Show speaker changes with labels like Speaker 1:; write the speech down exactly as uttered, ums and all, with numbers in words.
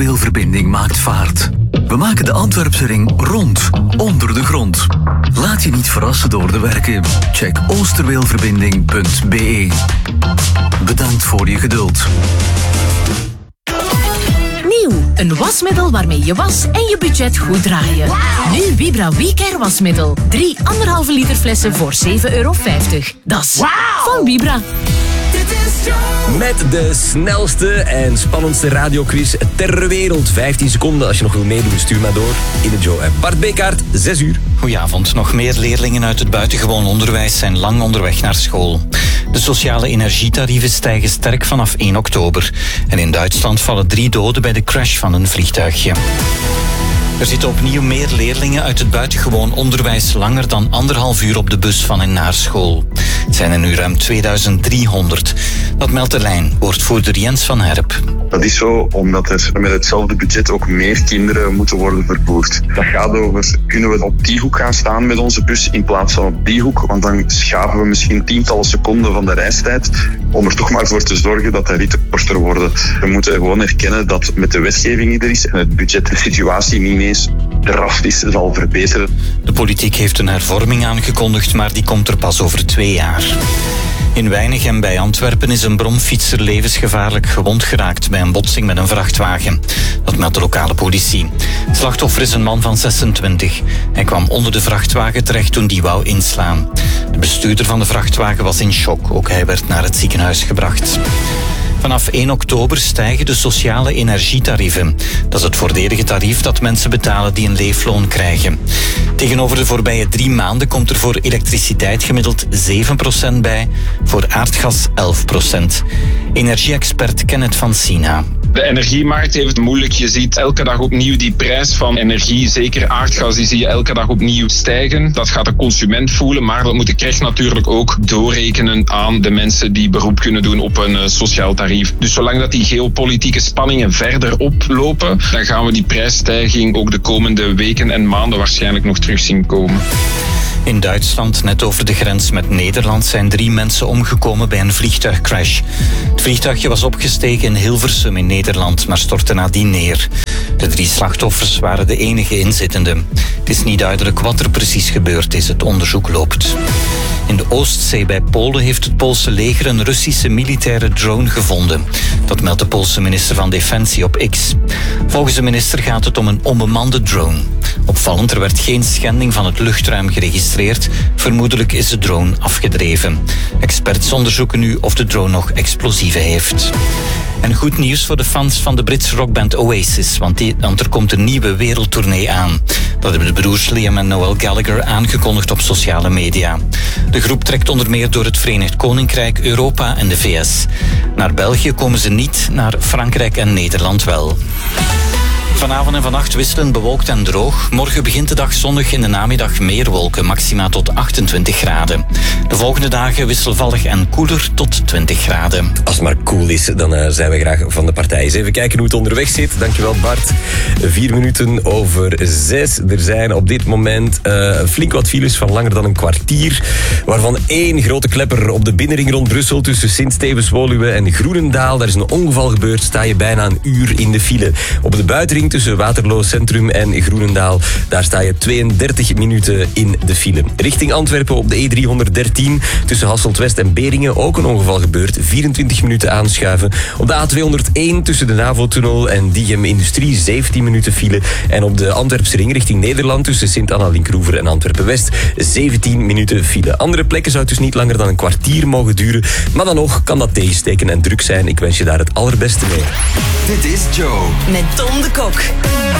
Speaker 1: Oosterweelverbinding maakt vaart. We maken de Antwerpse ring rond, onder de grond. Laat je niet verrassen door de werken. Check oosterweelverbinding punt b e. Bedankt voor je geduld.
Speaker 2: Nieuw, een wasmiddel waarmee je was en je budget goed draaien. Wow. Nu Vibra WeCare wasmiddel. Drie anderhalve liter flessen voor zeven euro vijftig. Dat is wow. Van Vibra.
Speaker 3: Met de snelste en spannendste radioquiz ter wereld. vijftien seconden. Als je nog wil meedoen, stuur maar door in de Joe-app. Bart Bekaert, zes uur.
Speaker 4: Goedenavond. Nog meer leerlingen uit het buitengewoon onderwijs zijn lang onderweg naar school. De sociale energietarieven stijgen sterk vanaf één oktober. En in Duitsland vallen drie doden bij de crash van een vliegtuigje. Er zitten opnieuw meer leerlingen uit het buitengewoon onderwijs langer dan anderhalf uur op de bus van en naar school. Het zijn er nu ruim tweeduizend driehonderd. Dat meldt de lijn, woordvoerder Jens van Herp.
Speaker 5: Dat is zo omdat er met hetzelfde budget ook meer kinderen moeten worden vervoerd. Dat gaat over, kunnen we op die hoek gaan staan met onze bus in plaats van op die hoek? Want dan schaven we misschien tientallen seconden van de reistijd om er toch maar voor te zorgen dat de ritten korter worden. We moeten gewoon erkennen dat met de wetgeving die er is en het budget de situatie niet ineens drastisch zal verbeteren.
Speaker 4: De politiek heeft een hervorming aangekondigd, maar die komt er pas over twee jaar. In Weinigem bij Antwerpen is een bromfietser levensgevaarlijk gewond geraakt bij een botsing met een vrachtwagen. Dat meldt de lokale politie. Het slachtoffer is een man van zesentwintig. Hij kwam onder de vrachtwagen terecht toen die wou inslaan. De bestuurder van de vrachtwagen was in shock. Ook hij werd naar het ziekenhuis gebracht. Vanaf één oktober stijgen de sociale energietarieven. Dat is het voordelige tarief dat mensen betalen die een leefloon krijgen. Tegenover de voorbije drie maanden komt er voor elektriciteit gemiddeld zeven procent bij, voor aardgas elf procent. Energie-expert Kenneth van Sina.
Speaker 6: De energiemarkt heeft het moeilijk. Je ziet elke dag opnieuw die prijs van energie, zeker aardgas, die zie je elke dag opnieuw stijgen. Dat gaat de consument voelen, maar dat moet de Kreg natuurlijk ook doorrekenen aan de mensen die beroep kunnen doen op een uh, sociaal tarief. Dus zolang dat die geopolitieke spanningen verder oplopen, dan gaan we die prijsstijging ook de komende weken en maanden waarschijnlijk nog terug zien komen.
Speaker 4: In Duitsland, net over de grens met Nederland, zijn drie mensen omgekomen bij een vliegtuigcrash. Het vliegtuigje was opgestegen in Hilversum in Nederland, maar stortte nadien neer. De drie slachtoffers waren de enige inzittenden. Het is niet duidelijk wat er precies gebeurd is. Het onderzoek loopt. In de Oostzee bij Polen heeft het Poolse leger een Russische militaire drone gevonden. Dat meldt de Poolse minister van Defensie op X. Volgens de minister gaat het om een onbemande drone. Opvallend, er werd geen schending van het luchtruim geregistreerd. Vermoedelijk is de drone afgedreven. Experts onderzoeken nu of de drone nog explosieven heeft. En goed nieuws voor de fans van de Britse rockband Oasis, want, die, want er komt een nieuwe wereldtournee aan. Dat hebben de broers Liam en Noel Gallagher aangekondigd op sociale media. De groep trekt onder meer door het Verenigd Koninkrijk, Europa en de V S. Naar België komen ze niet, naar Frankrijk en Nederland wel. Vanavond en vannacht wisselend bewolkt en droog. Morgen begint de dag zonnig, in de namiddag meer wolken, maxima tot achtentwintig graden. De volgende dagen wisselvallig en koeler tot twintig graden.
Speaker 3: Als het maar cool is, dan uh, zijn we graag van de partij. Eens even kijken hoe het onderweg zit. Dankjewel Bart. Vier minuten over zes. Er zijn op dit moment uh, flink wat files van langer dan een kwartier. Waarvan één grote klepper op de binnenring rond Brussel tussen Sint-Stevens-Woluwe en Groenendaal. Daar is een ongeval gebeurd. Sta je bijna een uur in de file. Op de buitenring tussen Waterloo Centrum en Groenendaal. Daar sta je tweeëndertig minuten in de file. Richting Antwerpen op de E driehonderddertien tussen Hasselt-West en Beringen ook een ongeval gebeurd. vierentwintig minuten aanschuiven. Op de A tweehonderdéén tussen de NAVO-tunnel en Diegem Industrie zeventien minuten file. En op de Antwerpse ring richting Nederland tussen Sint-Anna-Linkroever en Antwerpen-West zeventien minuten file. Andere plekken zou het dus niet langer dan een kwartier mogen duren. Maar dan nog kan dat tegensteken en druk zijn. Ik wens je daar het allerbeste mee.
Speaker 1: Dit is Joe.
Speaker 2: Met Tom de Kok.